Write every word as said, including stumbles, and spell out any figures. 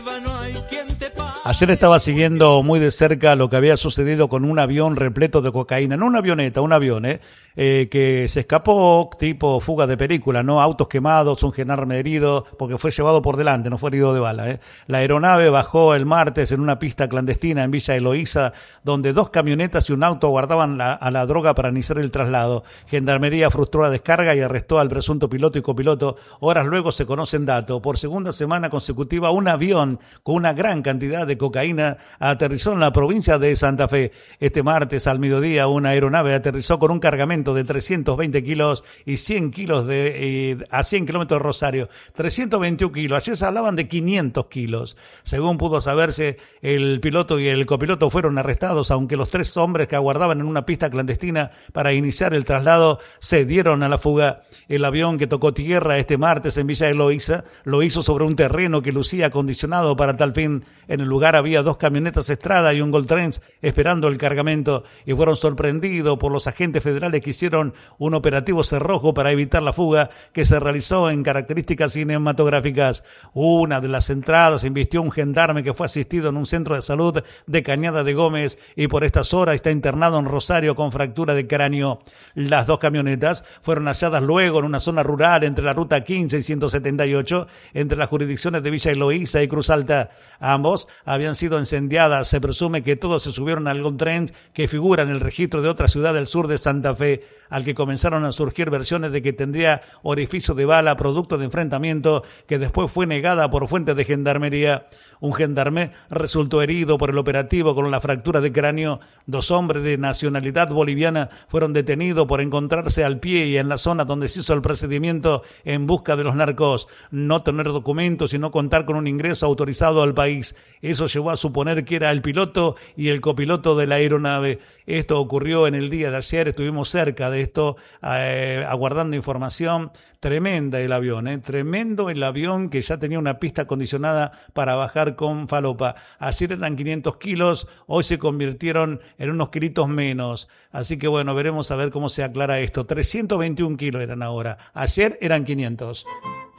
Ayer estaba siguiendo muy de cerca lo que había sucedido con un avión repleto de cocaína, no una avioneta, un avión, ¿eh? Eh, que se escapó tipo fuga de película, ¿no? Autos quemados, un gendarme herido, porque fue llevado por delante, no fue herido de bala, ¿eh? La aeronave bajó el martes en una pista clandestina en Villa Eloísa, donde dos camionetas y un auto guardaban la, a la droga para iniciar el traslado. Gendarmería frustró la descarga y arrestó al presunto piloto y copiloto. Horas luego se conocen datos. Por segunda semana consecutiva, un avión con una gran cantidad de cocaína aterrizó en la provincia de Santa Fe. Este martes al mediodía, una aeronave aterrizó con un cargamento de trescientos veinte kilos y cien kilos de, eh, a cien kilómetros de Rosario. trescientos veintiuno kilos. Ayer se hablaban de quinientos kilos. Según pudo saberse, el piloto y el copiloto fueron arrestados, aunque los tres hombres que aguardaban en una pista clandestina para iniciar el traslado se dieron a la fuga. El avión que tocó tierra este martes en Villa Eloísa lo hizo sobre un terreno que lucía acondicionado para tal fin. En el lugar había dos camionetas Estrada y un Gold Trans esperando el cargamento y fueron sorprendidos por los agentes federales que hicieron un operativo cerrojo para evitar la fuga, que se realizó en características cinematográficas. Una de las entradas invistió un gendarme que fue asistido en un centro de salud de Cañada de Gómez y por estas horas está internado en Rosario con fractura de cráneo. Las dos camionetas fueron halladas luego en una zona rural entre la ruta quince y ciento setenta y ocho, entre las jurisdicciones de Villa Eloísa y Cruz Alta. Ambos habían sido incendiadas. Se presume que todos se subieron al Gold Trans, que figura en el registro de otra ciudad del sur de Santa Fe, al que comenzaron a surgir versiones de que tendría orificio de bala producto de enfrentamiento, que después fue negada por fuentes de gendarmería. Un gendarme resultó herido por el operativo con la fractura de cráneo. Dos hombres de nacionalidad boliviana fueron detenidos por encontrarse al pie y en la zona donde se hizo el procedimiento en busca de los narcos. No tener documentos y no contar con un ingreso autorizado al país. Eso llevó a suponer que era el piloto y el copiloto de la aeronave. Esto ocurrió en el día de ayer, estuvimos cerca de esto, eh, aguardando información. Tremenda el avión, ¿eh? Tremendo el avión que ya tenía una pista acondicionada para bajar con falopa. Ayer eran quinientos kilos, hoy se convirtieron en unos kilitos menos. Así que bueno, veremos a ver cómo se aclara esto. trescientos veintiún kilos eran ahora, ayer eran quinientos.